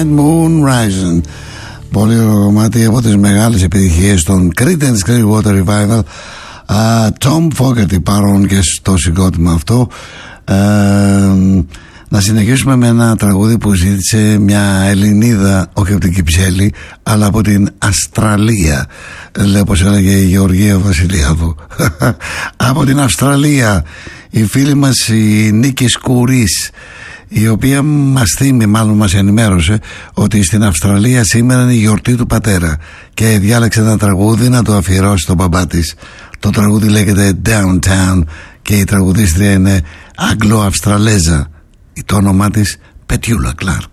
Moon Rising. Πολύ ωραίο κομμάτι από τις μεγάλες επιτυχίες των Creedence Clearwater Revival. Tom Fogerty παρόν και στο συγκρότημα αυτό. Να συνεχίσουμε με ένα τραγούδι που ζήτησε μια Ελληνίδα, όχι από την Κυψέλη, αλλά από την Αυστραλία. Λέω πως έλεγε η Γεωργία Βασιλιάδου. Από την Αυστραλία η φίλη μας η Νίκη Σκουρής, η οποία μάλλον μας ενημέρωσε ότι στην Αυστραλία σήμερα είναι η γιορτή του πατέρα και διάλεξε ένα τραγούδι να το αφιερώσει στον μπαμπά της. Το τραγούδι λέγεται Downtown και η τραγουδίστρια είναι Αγγλο-Αυστραλέζα. Το όνομά της Πετιούλα Κλάρκ.